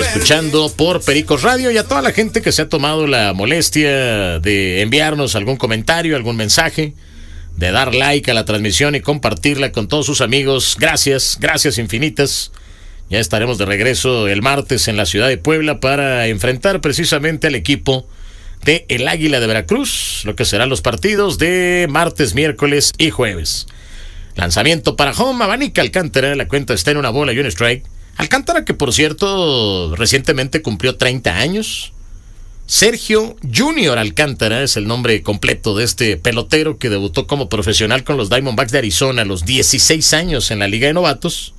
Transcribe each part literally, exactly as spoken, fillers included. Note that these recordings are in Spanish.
escuchando por Pericos Radio, y a toda la gente que se ha tomado la molestia de enviarnos algún comentario, algún mensaje, de dar like a la transmisión y compartirla con todos sus amigos. Gracias, gracias infinitas. Ya estaremos de regreso el martes en la ciudad de Puebla para enfrentar precisamente al equipo de el Águila de Veracruz, lo que serán los partidos de martes, miércoles y jueves. Lanzamiento para home, abanica Alcántara, la cuenta está en una bola y un strike. Alcántara, que por cierto recientemente cumplió treinta años. Sergio Junior Alcántara es el nombre completo de este pelotero que debutó como profesional con los Diamondbacks de Arizona a los dieciséis años en la Liga de Novatos,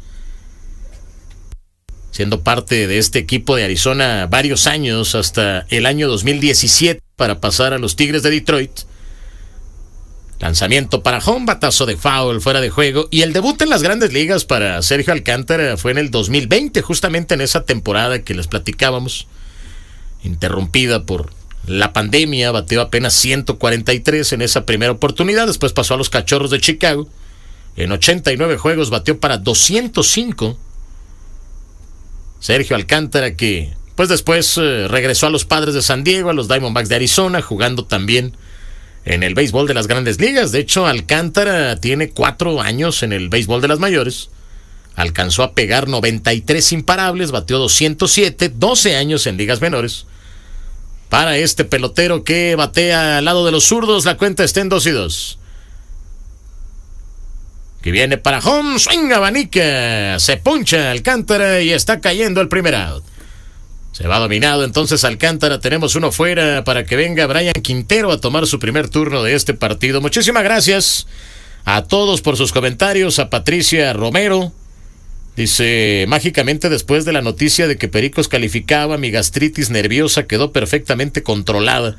siendo parte de este equipo de Arizona varios años hasta el año dos mil diecisiete para pasar a los Tigres de Detroit. Lanzamiento para home, batazo de foul, fuera de juego. Y el debut en las grandes ligas para Sergio Alcántara fue en el dos mil veinte, justamente en esa temporada que les platicábamos, interrumpida por la pandemia. Bateó apenas ciento cuarenta y tres en esa primera oportunidad. Después pasó a los Cachorros de Chicago. En ochenta y nueve juegos bateó para doscientos cinco. Sergio Alcántara, que pues después eh, regresó a los Padres de San Diego, a los Diamondbacks de Arizona, jugando también en el béisbol de las grandes ligas. De hecho, Alcántara tiene cuatro años en el béisbol de las mayores. Alcanzó a pegar noventa y tres imparables, bateó doscientos siete, doce años en ligas menores. Para este pelotero que batea al lado de los zurdos, la cuenta está en dos y dos. Que viene para home, swing, abanica, se poncha Alcántara y está cayendo el primer out. Se va dominado entonces Alcántara, tenemos uno fuera para que venga Brian Quintero a tomar su primer turno de este partido. Muchísimas gracias a todos por sus comentarios. A Patricia Romero, dice: mágicamente después de la noticia de que Pericos calificaba, mi gastritis nerviosa quedó perfectamente controlada.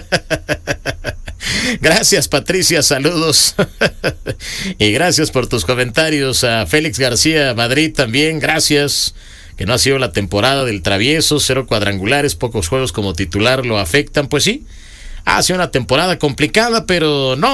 Gracias, Patricia, saludos. Y gracias por tus comentarios. A Félix García Madrid también, gracias. Que no ha sido la temporada del travieso, cero cuadrangulares, pocos juegos como titular lo afectan. Pues sí, ha sido una temporada complicada, pero no